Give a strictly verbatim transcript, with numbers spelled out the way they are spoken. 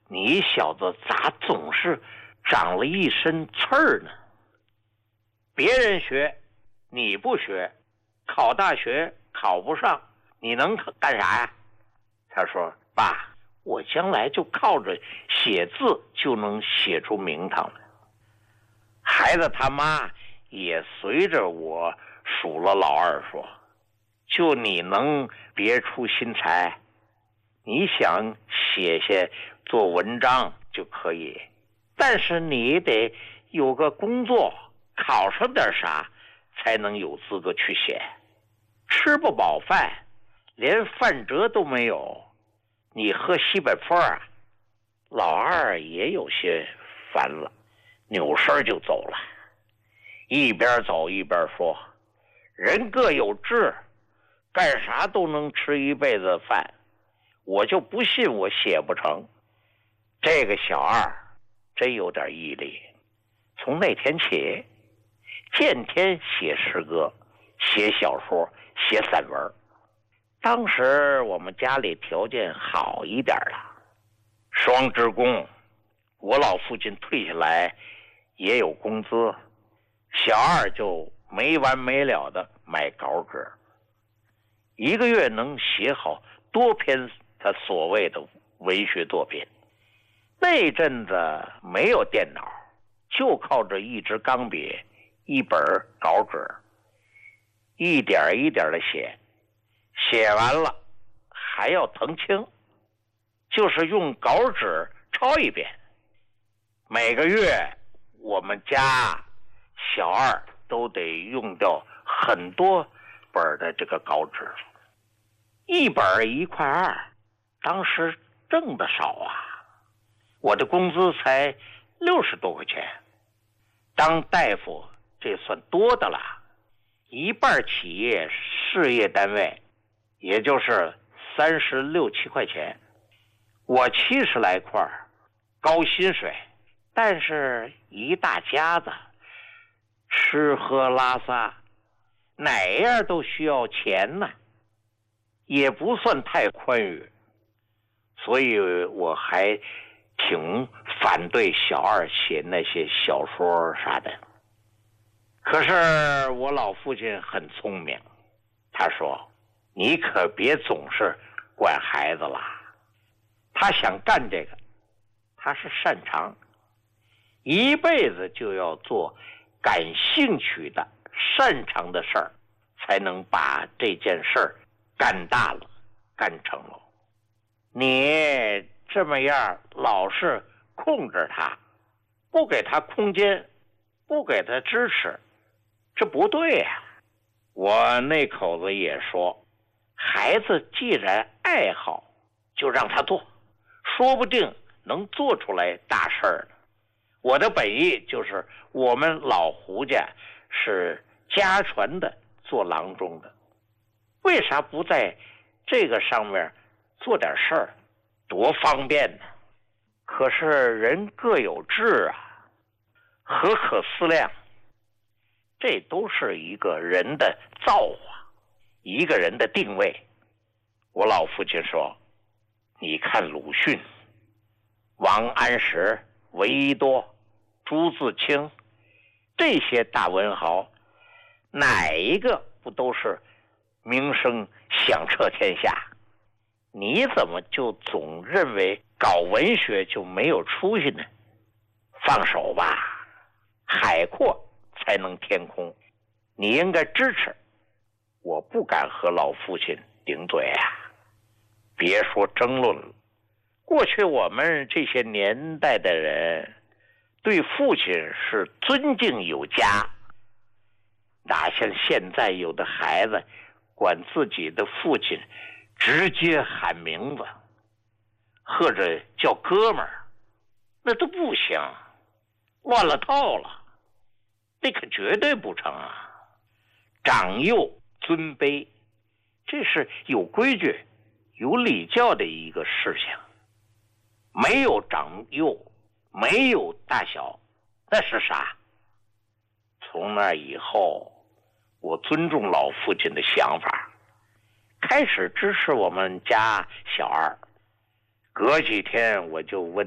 你小子咋总是长了一身刺儿呢？别人学，你不学，考大学考不上，你能干啥呀？他说：爸，我将来就靠着写字就能写出名堂来。孩子他妈也随着我数了老二说，就你能别出心裁，你想写写做文章就可以，但是你得有个工作，考上点啥才能有资格去写。吃不饱饭，连饭辙都没有，你喝西北风啊？老二也有些烦了，扭身就走了，一边走一边说，人各有志，干啥都能吃一辈子饭，我就不信我写不成。这个小二真有点毅力，从那天起见天写诗歌，写小说，写散文。当时我们家里条件好一点了，双职工，我老父亲退下来也有工资，小二就没完没了的买稿纸，一个月能写好多篇他所谓的文学作品。那阵子没有电脑，就靠着一支钢笔，一本稿纸，一点一点的写，写完了还要誊清，就是用稿纸抄一遍。每个月我们家小二都得用掉很多本的这个稿纸，一本一块二，当时挣得少啊，我的工资才六十多块钱，当大夫这算多的了，一半企业事业单位也就是三十六七块钱，我七十来块，高薪水，但是一大家子吃喝拉撒哪样都需要钱呢，也不算太宽裕，所以我还挺反对小二写那些小说啥的。可是我老父亲很聪明，他说你可别总是管孩子了，他想干这个，他是擅长，一辈子就要做感兴趣的擅长的事儿，才能把这件事儿干大了，干成了。你这么样老是控制他，不给他空间，不给他支持，这不对呀。我那口子也说，孩子既然爱好就让他做，说不定能做出来大事儿呢。我的本意就是我们老胡家是家传的做郎中的，为啥不在这个上面做点事儿，多方便呢？可是人各有志啊，何可思量，这都是一个人的造化，一个人的定位。我老父亲说，你看鲁迅、王安石、闻一多、朱自清这些大文豪，哪一个不都是名声响彻天下？你怎么就总认为搞文学就没有出息呢？放手吧，海阔才能天空，你应该支持。我不敢和老父亲顶嘴啊，别说争论了。过去我们这些年代的人对父亲是尊敬有加，哪像现在有的孩子管自己的父亲直接喊名字，或者叫哥们儿，那都不行，乱了套了，那可绝对不成啊！长幼尊卑，这是有规矩、有礼教的一个事情。没有长幼，没有大小，那是啥？从那以后，我尊重老父亲的想法，开始支持我们家小二。隔几天我就问